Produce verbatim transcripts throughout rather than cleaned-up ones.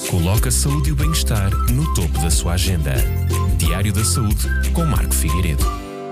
Coloca a saúde e o bem-estar no topo da sua agenda. Diário da Saúde com Marco Figueiredo.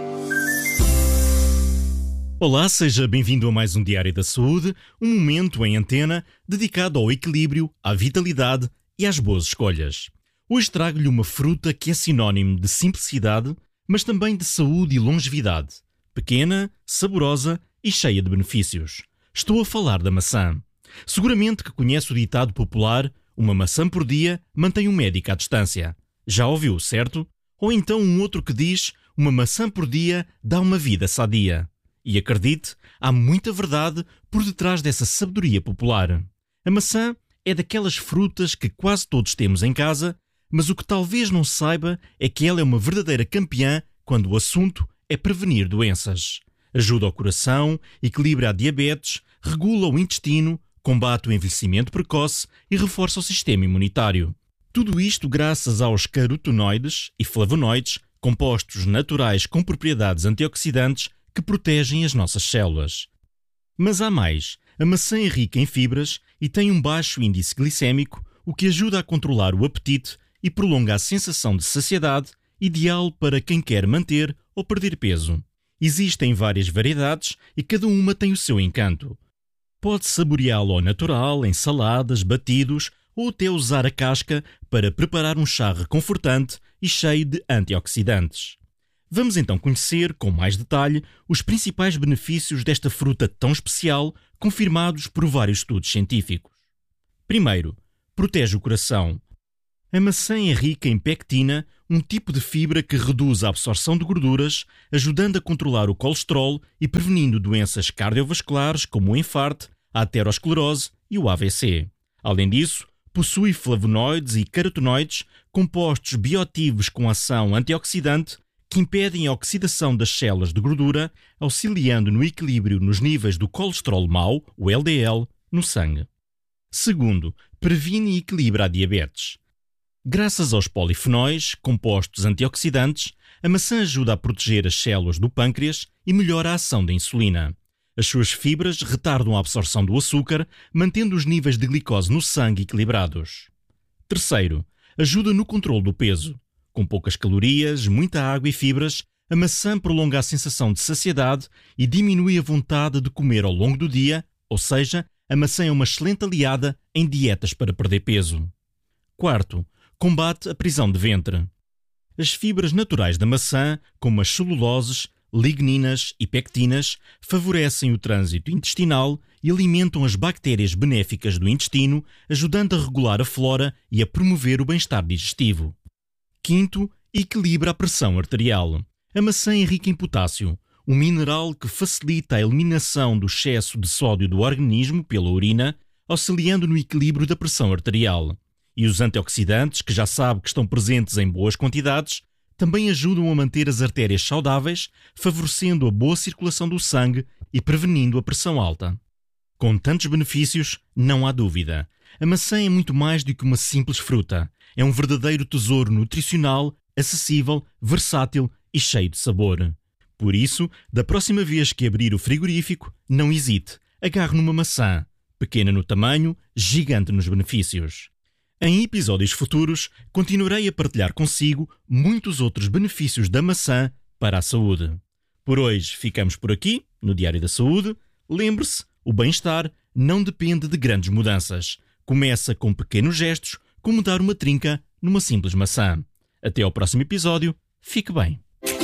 Olá, seja bem-vindo a mais um Diário da Saúde, um momento em antena dedicado ao equilíbrio, à vitalidade e às boas escolhas. Hoje trago-lhe uma fruta que é sinónimo de simplicidade, mas também de saúde e longevidade. Pequena, saborosa e cheia de benefícios. Estou a falar da maçã. Seguramente que conhece o ditado popular: uma maçã por dia mantém um médico à distância. Já ouviu, certo? Ou então um outro que diz: uma maçã por dia dá uma vida sadia. E acredite, há muita verdade por detrás dessa sabedoria popular. A maçã é daquelas frutas que quase todos temos em casa, mas o que talvez não saiba é que ela é uma verdadeira campeã quando o assunto é prevenir doenças. Ajuda ao coração, equilibra a diabetes, regula o intestino, combate o envelhecimento precoce e reforça o sistema imunitário. Tudo isto graças aos carotenoides e flavonoides, compostos naturais com propriedades antioxidantes que protegem as nossas células. Mas há mais. A maçã é rica em fibras e tem um baixo índice glicémico, o que ajuda a controlar o apetite e prolonga a sensação de saciedade, ideal para quem quer manter ou perder peso. Existem várias variedades e cada uma tem o seu encanto. Pode saboreá-la ao natural, em saladas, batidos ou até usar a casca para preparar um chá reconfortante e cheio de antioxidantes. Vamos então conhecer, com mais detalhe, os principais benefícios desta fruta tão especial, confirmados por vários estudos científicos. Primeiro, protege o coração. A maçã é rica em pectina, um tipo de fibra que reduz a absorção de gorduras, ajudando a controlar o colesterol e prevenindo doenças cardiovasculares como o infarto, a aterosclerose e o A V C. Além disso, possui flavonoides e carotenoides, compostos bioativos com ação antioxidante, que impedem a oxidação das células de gordura, auxiliando no equilíbrio nos níveis do colesterol mau, o L D L, no sangue. Segundo, previne e equilibra a diabetes. Graças aos polifenóis, compostos antioxidantes, a maçã ajuda a proteger as células do pâncreas e melhora a ação da insulina. As suas fibras retardam a absorção do açúcar, mantendo os níveis de glicose no sangue equilibrados. Terceiro, ajuda no controle do peso. Com poucas calorias, muita água e fibras, a maçã prolonga a sensação de saciedade e diminui a vontade de comer ao longo do dia, ou seja, a maçã é uma excelente aliada em dietas para perder peso. Quarto, combate a prisão de ventre. As fibras naturais da maçã, como as celuloses, ligninas e pectinas, favorecem o trânsito intestinal e alimentam as bactérias benéficas do intestino, ajudando a regular a flora e a promover o bem-estar digestivo. Quinto, equilibra a pressão arterial. A maçã é rica em potássio, um mineral que facilita a eliminação do excesso de sódio do organismo pela urina, auxiliando no equilíbrio da pressão arterial. E os antioxidantes, que já sabe que estão presentes em boas quantidades, também ajudam a manter as artérias saudáveis, favorecendo a boa circulação do sangue e prevenindo a pressão alta. Com tantos benefícios, não há dúvida. A maçã é muito mais do que uma simples fruta. É um verdadeiro tesouro nutricional, acessível, versátil e cheio de sabor. Por isso, da próxima vez que abrir o frigorífico, não hesite. Agarre numa maçã. Pequena no tamanho, gigante nos benefícios. Em episódios futuros, continuarei a partilhar consigo muitos outros benefícios da maçã para a saúde. Por hoje, ficamos por aqui, no Diário da Saúde. Lembre-se, o bem-estar não depende de grandes mudanças. Começa com pequenos gestos, como dar uma trinca numa simples maçã. Até ao próximo episódio. Fique bem.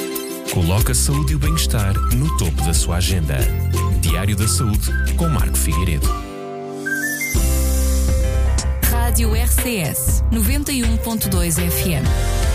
Coloca a saúde e o bem-estar no topo da sua agenda. Diário da Saúde com Marco Figueiredo. Rádio R C S noventa e um ponto dois F M.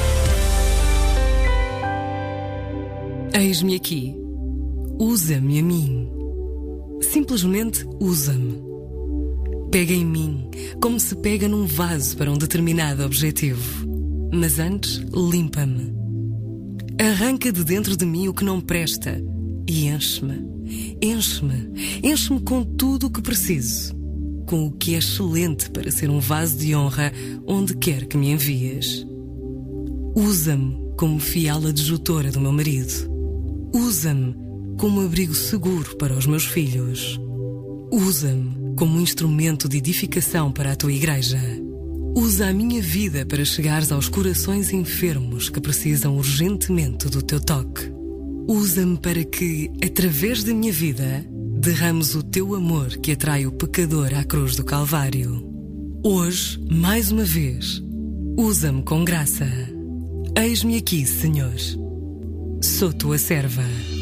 Eis-me aqui. Usa-me a mim. Simplesmente usa-me. Pega em mim, como se pega num vaso para um determinado objetivo. Mas antes, limpa-me. Arranca de dentro de mim o que não presta e enche-me. Enche-me. Enche-me com tudo o que preciso. Com o que é excelente para ser um vaso de honra onde quer que me envies. Usa-me como fiel adjutora do meu marido. Usa-me como abrigo seguro para os meus filhos. Usa-me como um instrumento de edificação para a tua igreja. Usa a minha vida para chegares aos corações enfermos que precisam urgentemente do teu toque. Usa-me para que, através da minha vida, derrames o teu amor que atrai o pecador à cruz do Calvário. Hoje, mais uma vez, usa-me com graça. Eis-me aqui, Senhor. Sou tua serva.